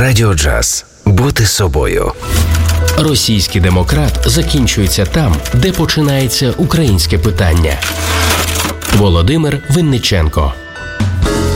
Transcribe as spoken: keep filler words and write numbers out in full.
Радіо Джаз. Бути собою. Російський демократ закінчується там, де починається українське питання. Володимир Винниченко.